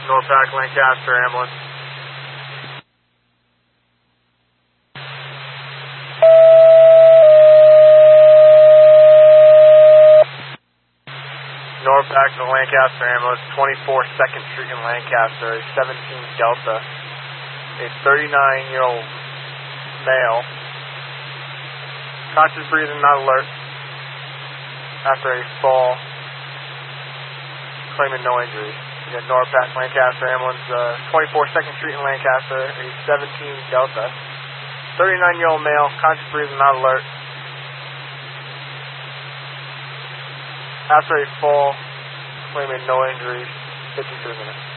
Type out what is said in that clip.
Norpac Lancaster ambulance. Norpac to Lancaster ambulance, 24 2nd Street in Lancaster, a 17 Delta, a 39-year-old male, conscious breathing, not alert, after a fall, claiming no injuries. Again, Norpac Lancaster ambulance, 24 2nd Street in Lancaster, a 17 Delta, 39-year-old male, conscious breathing, not alert, after a fall, claiming no injuries, 53 minutes.